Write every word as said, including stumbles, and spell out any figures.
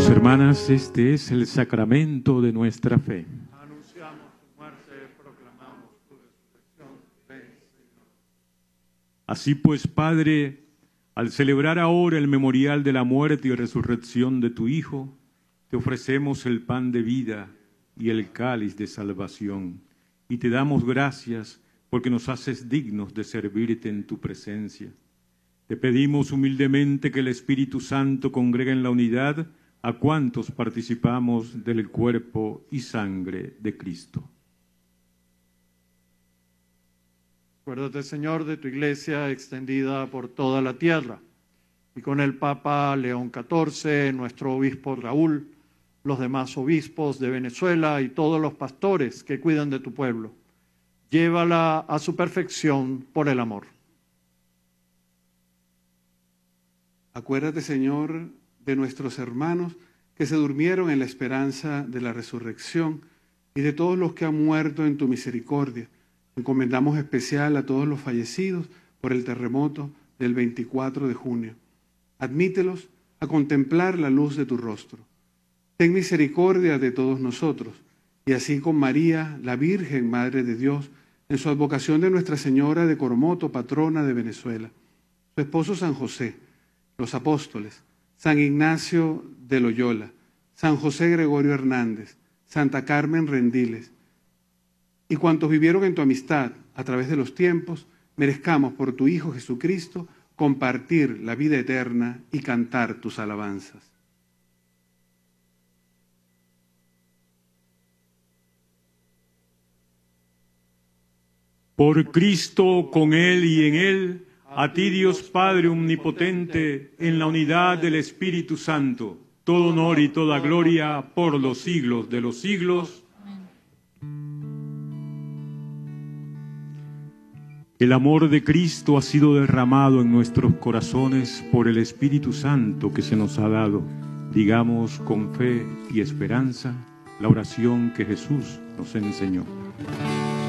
Hermanos, hermanas, este es el sacramento de nuestra fe. Anunciamos tu muerte, proclamamos tu resurrección. Ven, Señor. Así pues, Padre, al celebrar ahora el memorial de la muerte y resurrección de tu Hijo, te ofrecemos el pan de vida y el cáliz de salvación, y te damos gracias porque nos haces dignos de servirte en tu presencia. Te pedimos humildemente que el Espíritu Santo congregue en la unidad a cuantos participamos del cuerpo y sangre de Cristo. Acuérdate, Señor, de tu iglesia extendida por toda la tierra, y con el Papa León catorce, nuestro obispo Raúl, los demás obispos de Venezuela y todos los pastores que cuidan de tu pueblo. Llévala a su perfección por el amor. Acuérdate, Señor, de nuestros hermanos que se durmieron en la esperanza de la resurrección y de todos los que han muerto en tu misericordia. Encomendamos especial a todos los fallecidos por el terremoto del veinticuatro de junio. Admítelos a contemplar la luz de tu rostro. Ten misericordia de todos nosotros, y así con María, la Virgen Madre de Dios, en su advocación de Nuestra Señora de Coromoto, patrona de Venezuela, su esposo San José, los apóstoles, San Ignacio de Loyola, San José Gregorio Hernández, Santa Carmen Rendiles, y cuantos vivieron en tu amistad a través de los tiempos, merezcamos por tu Hijo Jesucristo compartir la vida eterna y cantar tus alabanzas. Por Cristo, con Él y en Él, a ti Dios Padre Omnipotente, en la unidad del Espíritu Santo, todo honor y toda gloria por los siglos de los siglos. El amor de Cristo ha sido derramado en nuestros corazones por el Espíritu Santo que se nos ha dado. Digamos con fe y esperanza la oración que Jesús nos enseñó.